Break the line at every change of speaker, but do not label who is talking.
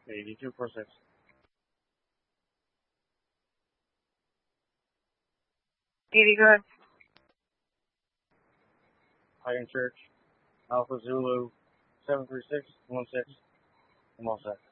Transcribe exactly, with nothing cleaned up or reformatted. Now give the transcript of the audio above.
eighty-two percent.
eighty, go ahead.
Highland Church, Alpha Zulu, seven three six one six. I'm all set.